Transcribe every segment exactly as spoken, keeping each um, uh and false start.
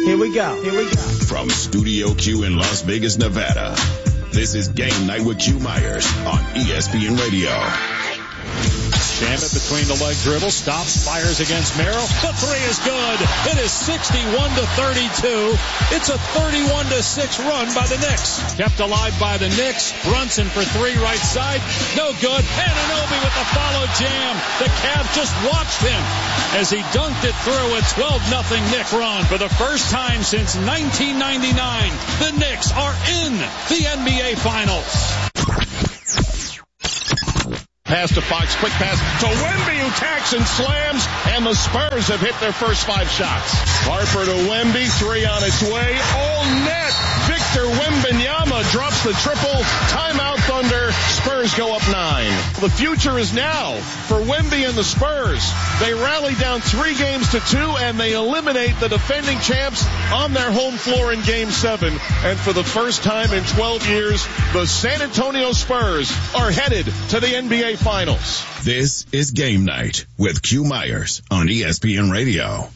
Here we go. Here we go. From Studio Q in Las Vegas, Nevada, this is Game Night with Q Myers on E S P N Radio. Shamet between the leg dribble, stops, fires against Merrill. The three is good. It is sixty-one to thirty-two. It's a thirty-one to six run by the Knicks. Kept alive by the Knicks. Brunson for three right side. No good. Anunoby with the follow jam. The Cavs just watched him as he dunked it through a twelve nothing Knick run. For the first time since nineteen ninety-nine, the Knicks are in the N B A Finals. Pass to Fox, quick pass to Wemby, who tacks and slams, and the Spurs have hit their first five shots. Harper to Wemby, three on its way, all net. Victor Wembanyama drops the triple, timeout Thunder, Spurs go up nine. The future is now for Wemby and the Spurs. They rally down three games to two, and they eliminate the defending champs on their home floor in game seven. And for the first time in twelve years, the San Antonio Spurs are headed to the N B A Finals. This is Game Night with Q Myers on E S P N Radio.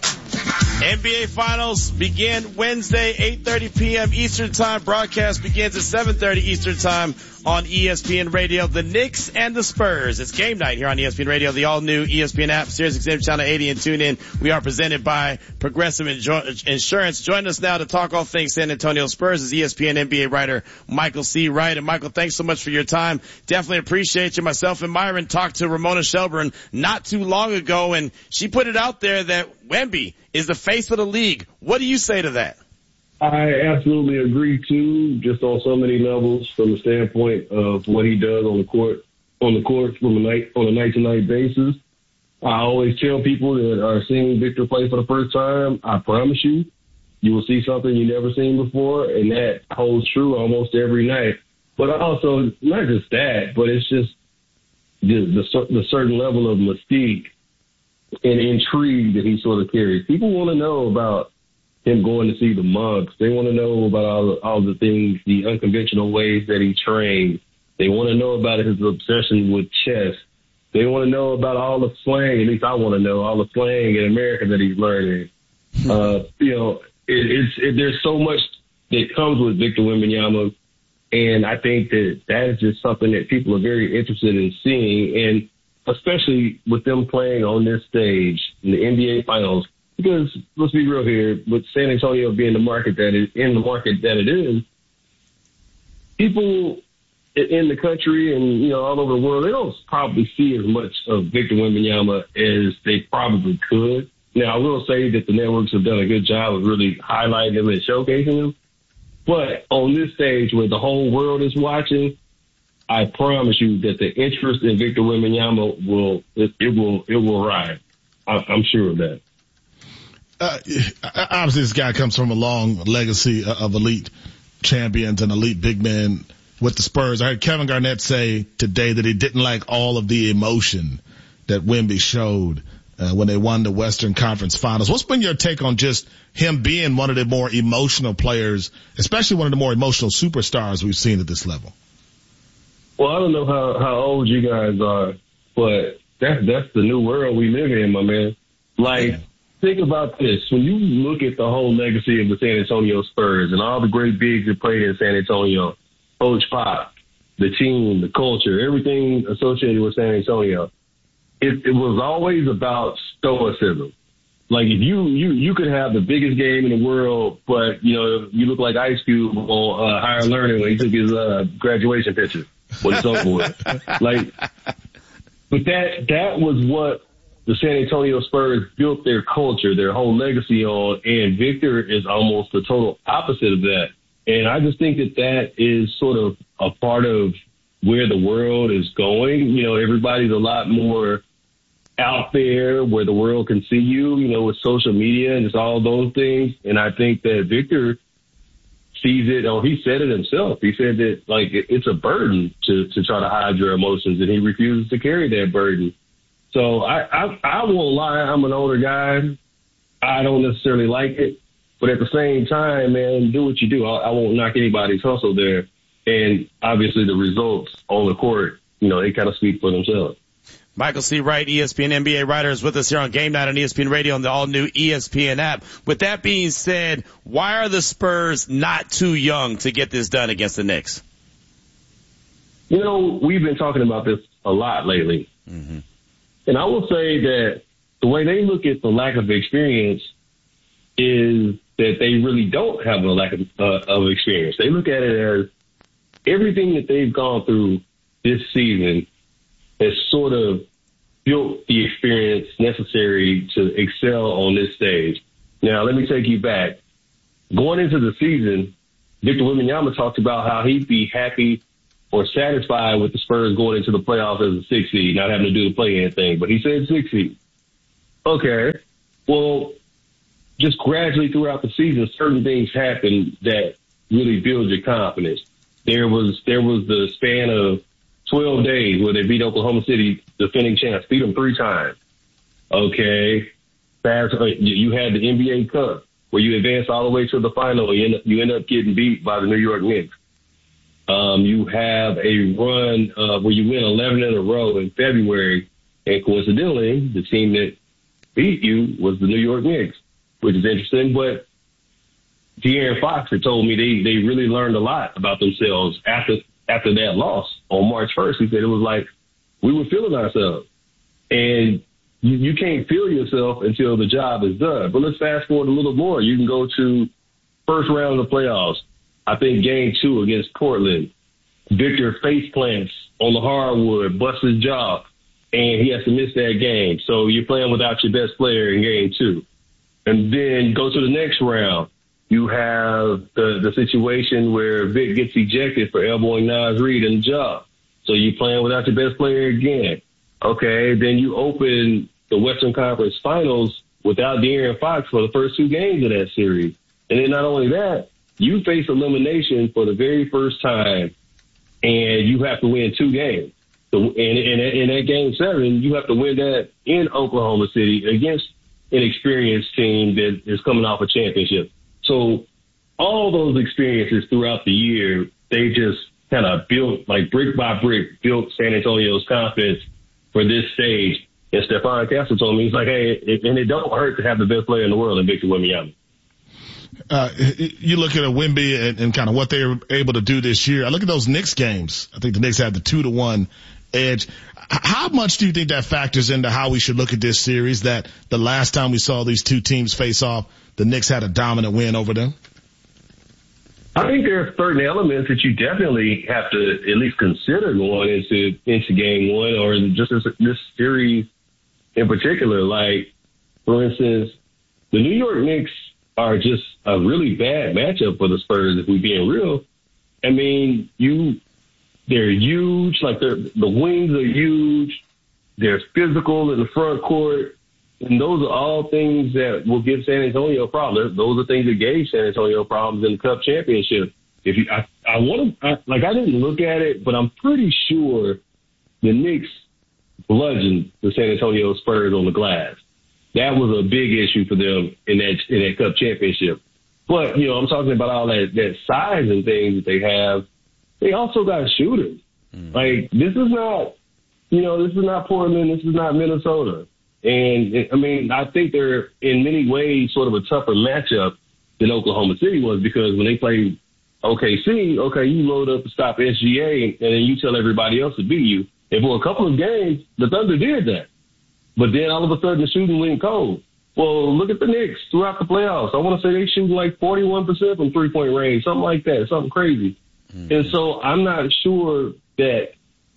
N B A Finals begin Wednesday, eight thirty p.m. Eastern Time. Broadcast begins at seven thirty Eastern Time on E S P N Radio. The Knicks and the Spurs. It's Game Night here on E S P N Radio, the all-new E S P N app, Sirius X M Channel eighty, and tune in. We are presented by Progressive Insurance. Join us now to talk all things San Antonio Spurs is E S P N N B A writer Michael C. Wright. And Michael, thanks so much for your time. Definitely appreciate you. Myself and Myron talked to Ramona Shelburne not too long ago, and she put it out there that Wemby is the face of the league. What do you say to that? I absolutely agree too, just on so many levels from the standpoint of what he does on the court, on the court from a night, on a night to night basis. I always tell people that are seeing Victor play for the first time, I promise you, you will see something you never seen before, and that holds true almost every night. But also, not just that, but it's just the, the, the certain level of mystique and intrigue that he sort of carries. People want to know about him going to see the monks. They want to know about all, all the things, the unconventional ways that he trains. They want to know about his obsession with chess. They want to know about all the slang, at least I want to know, all the slang in America that he's learning. uh, you know, it, it's, it, there's so much that comes with Victor Wembanyama, and I think that that is just something that people are very interested in seeing, and especially with them playing on this stage in the N B A Finals. Because let's be real here, with San Antonio being the market that is in the market that it is, people in the country and, you know, all over the world, they don't probably see as much of Victor Wembanyama as they probably could. Now, I will say that the networks have done a good job of really highlighting him and showcasing him. But on this stage where the whole world is watching, I promise you that the interest in Victor Wembanyama will, it, it will, it will rise. I, I'm sure of that. Uh, obviously this guy comes from a long legacy of elite champions and elite big men with the Spurs. I heard Kevin Garnett say today that he didn't like all of the emotion that Wemby showed uh, when they won the Western Conference Finals. What's been your take on just him being one of the more emotional players, especially one of the more emotional superstars we've seen at this level? Well, I don't know how, how old you guys are, but that's, that's the new world we live in, my man. Like, yeah. Think about this. When you look at the whole legacy of the San Antonio Spurs and all the great bigs that played in San Antonio, Coach Pop, the team, the culture, everything associated with San Antonio, it, it was always about stoicism. Like if you, you, you could have the biggest game in the world, but you know, you look like Ice Cube on uh, Higher Learning when he took his uh, graduation picture when it's over with. Like, but that, that was what the San Antonio Spurs built their culture, their whole legacy on, and Victor is almost the total opposite of that. And I just think that that is sort of a part of where the world is going. You know, everybody's a lot more out there where the world can see you, you know, with social media and just all those things. And I think that Victor sees it, or he said it himself. He said that, like, it's a burden to, to try to hide your emotions, and he refuses to carry that burden. So I, I, I won't lie. I'm an older guy. I don't necessarily like it. But at the same time, man, do what you do. I, I won't knock anybody's hustle there. And obviously the results on the court, you know, they kind of speak for themselves. Michael C. Wright, E S P N N B A writer, is with us here on Game Night on E S P N Radio and the all-new E S P N app. With that being said, why are the Spurs not too young to get this done against the Knicks? You know, we've been talking about this a lot lately. Mm-hmm. And I will say that the way they look at the lack of experience is that they really don't have a lack of, uh, of experience. They look at it as everything that they've gone through this season has sort of built the experience necessary to excel on this stage. Now, let me take you back. Going into the season, Victor Wembanyama talked about how he'd be happy or satisfied with the Spurs going into the playoffs as a six seed, not having to do the play-in thing. But he said six seed. Okay. Well, just gradually throughout the season, certain things happen that really build your confidence. There was there was the span of twelve days where they beat Oklahoma City, defending champs, beat them three times. Okay. Fast, you had the N B A Cup where you advanced all the way to the final. You end up, you end up getting beat by the New York Knicks. Um, you have a run uh, where you win eleven in a row in February, and coincidentally, the team that beat you was the New York Knicks, which is interesting. But De'Aaron Fox had told me they, they really learned a lot about themselves after after that loss on March first. He said it was like we were feeling ourselves. And you, you can't feel yourself until the job is done. But let's fast forward a little more. You can go to first round of the playoffs. I think game two against Portland. Victor face plants on the hardwood, busts his jaw, and he has to miss that game. So you're playing without your best player in game two. And then go to the next round. You have the, the situation where Vic gets ejected for elbowing Naz Reid in the jaw. So you're playing without your best player again. Okay, then you open the Western Conference Finals without De'Aaron Fox for the first two games of that series. And then not only that, you face elimination for the very first time, and you have to win two games. So in, in, in that game seven, you have to win that in Oklahoma City against an experienced team that is coming off a championship. So all those experiences throughout the year, they just kind of built, like brick by brick, built San Antonio's confidence for this stage. And Stephon Castle told me, he's like, hey, it, and it don't hurt to have the best player in the world in Victor Wembanyama. Uh, you look at a Wemby and, and kind of what they were able to do this year. I look at those Knicks games. I think the Knicks had the two to one edge. How much do you think that factors into how we should look at this series, that the last time we saw these two teams face off, the Knicks had a dominant win over them? I think there are certain elements that you definitely have to at least consider going into, into game one, or just this, this series in particular. Like, for instance, the New York Knicks are just a really bad matchup for the Spurs, if we're being real. I mean, you, they're huge, like they're, the wings are huge. They're physical in the front court. And those are all things that will give San Antonio problems. Those are things that gave San Antonio problems in the Cup championship. If you, I, I want to, I, like, I didn't look at it, but I'm pretty sure the Knicks bludgeoned the San Antonio Spurs on the glass. That was a big issue for them in that in that Cup championship. But, you know, I'm talking about all that, that size and things that they have. They also got shooters. Mm. Like, this is not, you know, this is not Portland. This is not Minnesota. And, I mean, I think they're in many ways sort of a tougher matchup than Oklahoma City was, because when they played O K C, okay, you load up to stop S G A, and then you tell everybody else to beat you. And for a couple of games, the Thunder did that. But then all of a sudden the shooting went cold. Well, look at the Knicks throughout the playoffs. I want to say they shoot like forty-one percent from three-point range, something like that, something crazy. Mm-hmm. And so I'm not sure that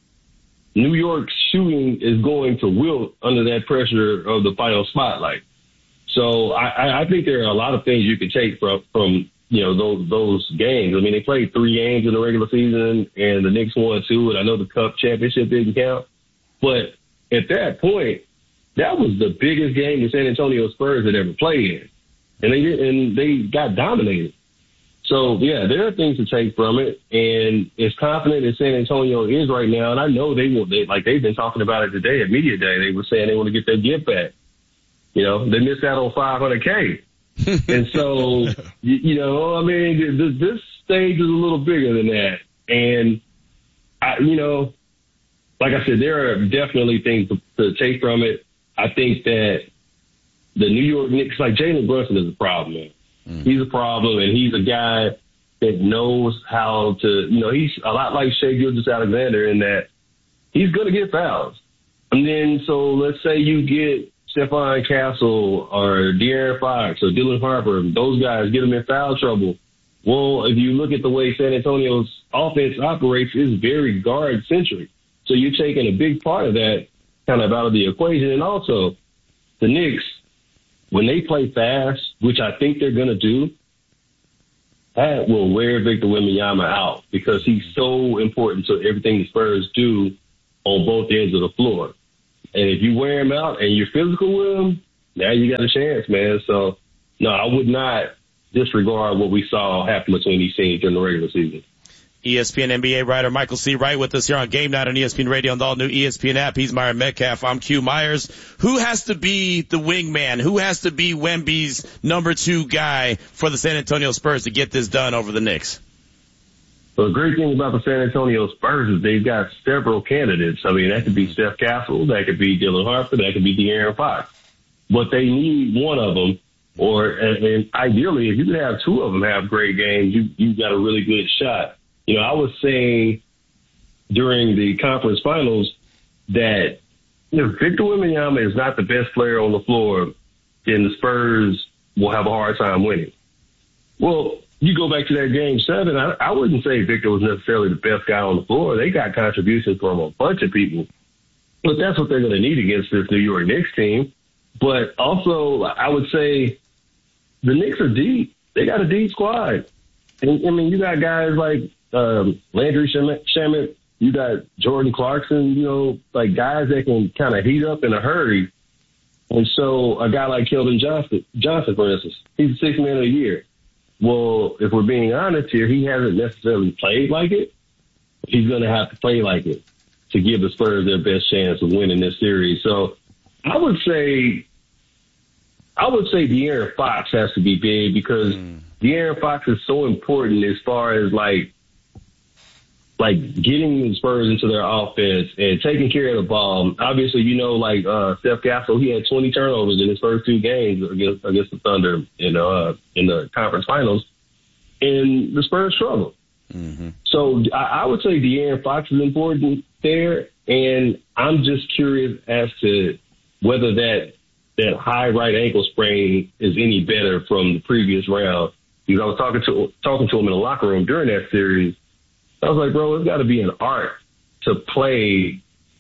New York's shooting is going to wilt under that pressure of the final spotlight. So I, I think there are a lot of things you can take from, from you know, those those games. I mean, they played three games in the regular season, and the Knicks won two, and I know the Cup championship didn't count. But at that point, that was the biggest game the San Antonio Spurs had ever played in, and they and they got dominated. So, yeah, there are things to take from it, and as confident as San Antonio is right now, and I know they will, they, like they've been talking about it today at Media Day, they were saying they want to get their gift back. You know, they missed out on five hundred K. And so, you, you know, I mean, this, this stage is a little bigger than that. And, I, you know, like I said, there are definitely things to, to take from it. I think that the New York Knicks, like Jalen Brunson is a problem, man. Mm. He's a problem, and he's a guy that knows how to, you know, he's a lot like Shai Gilgeous-Alexander in that he's going to get fouls. And then, so let's say you get Stephon Castle or De'Aaron Fox or Dylan Harper, those guys get them in foul trouble. Well, if you look at the way San Antonio's offense operates, it's very guard-centric. So you're taking a big part of that kind of out of the equation. And also, the Knicks, when they play fast, which I think they're going to do, that will wear Victor Wembanyama out because he's so important to everything the Spurs do on both ends of the floor. And if you wear him out and you're physical with him, now you got a chance, man. So, no, I would not disregard what we saw happen between these teams during the regular season. E S P N N B A writer Michael C. Wright with us here on Game Night on E S P N Radio and the all-new E S P N app. He's Myron Metcalf. I'm Q Myers. Who has to be the wingman? Who has to be Wemby's number two guy for the San Antonio Spurs to get this done over the Knicks? So the great thing about the San Antonio Spurs is they've got several candidates. I mean, that could be Steph Castle, that could be Dylan Harper, that could be De'Aaron Fox. But they need one of them. Or, and, and ideally, if you could have two of them have great games, you, you've got a really good shot. You know, I was saying during the conference finals that if Victor Wembanyama is not the best player on the floor, then the Spurs will have a hard time winning. Well, you go back to that game seven, I, I wouldn't say Victor was necessarily the best guy on the floor. They got contributions from a bunch of people. But that's what they're going to need against this New York Knicks team. But also, I would say the Knicks are deep. They got a deep squad. And, I mean, you got guys like um, Landry Shamet. You got Jordan Clarkson, you know, like guys that can kind of heat up in a hurry. And so a guy like Keldon Johnson, Johnson, for instance, he's a sixth man of the year. Well, if we're being honest here, he hasn't necessarily played like it. He's going to have to play like it to give the Spurs their best chance of winning this series. So I would say, I would say De'Aaron Fox has to be big because mm. De'Aaron Fox is so important as far as like, like getting the Spurs into their offense and taking care of the ball. Obviously, you know, like uh, Steph Castle, he had twenty turnovers in his first two games against against the Thunder in uh in the conference finals, and the Spurs struggled. Mm-hmm. So I, I would say De'Aaron Fox is important there, and I'm just curious as to whether that that high right ankle sprain is any better from the previous round. Because I was talking to talking to him in the locker room during that series. I was like, bro, it's got to be an art to play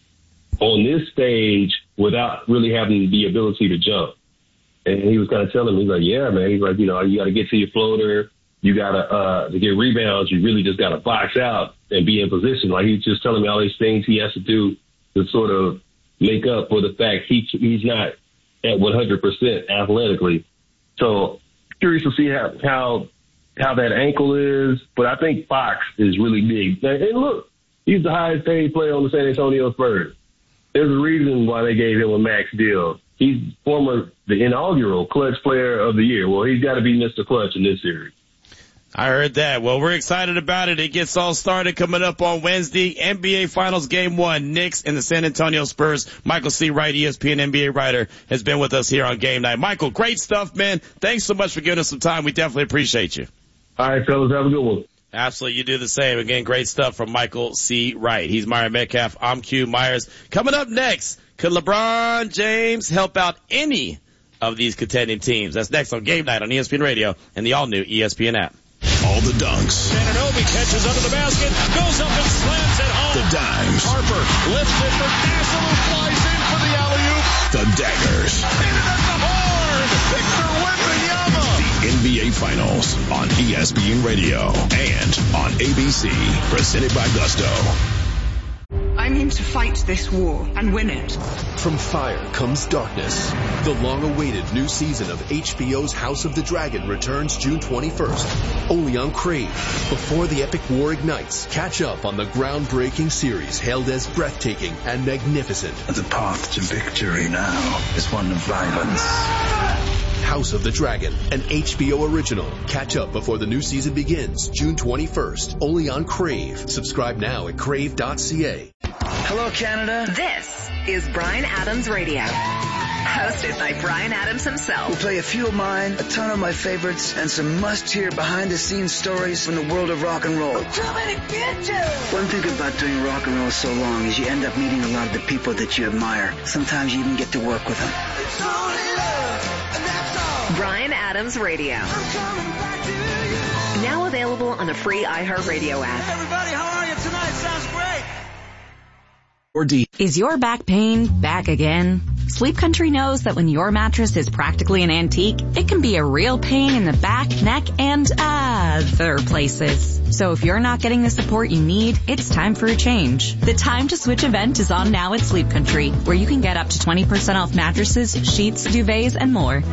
on this stage without really having the ability to jump. And he was kind of telling me, he's like, yeah, man. He's like, you know, you got to get to your floater. You got to, uh, to get rebounds. You really just got to box out and be in position. Like he's just telling me all these things he has to do to sort of make up for the fact he he's not at one hundred percent athletically. So curious to see how, how, how that ankle is, but I think Fox is really big. And look, he's the highest paid player on the San Antonio Spurs. There's a reason why they gave him a max deal. He's former, the inaugural Clutch Player of the Year. Well, he's got to be Mister Clutch in this series. I heard that. Well, we're excited about it. It gets all started coming up on Wednesday. N B A Finals Game one, Knicks and the San Antonio Spurs. Michael C. Wright, E S P N N B A writer, has been with us here on Game Night. Michael, great stuff, man. Thanks so much for giving us some time. We definitely appreciate you. All right, fellas, have a good one. Absolutely, you do the same. Again, great stuff from Michael C. Wright. He's Myron Metcalf. I'm Q Myers. Coming up next, could LeBron James help out any of these contending teams? That's next on Game Night on E S P N Radio and the all-new E S P N app. All the dunks. Anunoby catches under the basket, goes up and slams it home. The dimes. Harper lifts it for Castle, who flies in for the alley-oop. The daggers. Hit it at the horn. Victor Wembanyama. The N B A Finals on E S P N Radio and on A B C. Presented by Gusto. I'm in to fight this war and win it. From fire comes darkness. The long-awaited new season of H B O's House of the Dragon returns June twenty-first, only on Crave. Before the epic war ignites, catch up on the groundbreaking series hailed as breathtaking and magnificent. The path to victory now is one of violence. House of the Dragon, an H B O original. Catch up before the new season begins June twenty-first, only on Crave. Subscribe now at crave dot c a. Hello, Canada. This is Bryan Adams Radio. Hosted by Bryan Adams himself. We'll play a few of mine, a ton of my favorites, and some must-hear behind-the-scenes stories from the world of rock and roll. One thing about doing rock and roll so long is you end up meeting a lot of the people that you admire. Sometimes you even get to work with them. Bryan Adams Radio. Now available on the free iHeartRadio app. Everybody, how are you tonight? Sounds great. Or D. Is your back pain back again? Sleep Country knows that when your mattress is practically an antique, it can be a real pain in the back, neck, and other places. So if you're not getting the support you need, it's time for a change. The Time to Switch event is on now at Sleep Country, where you can get up to twenty percent off mattresses, sheets, duvets, and more.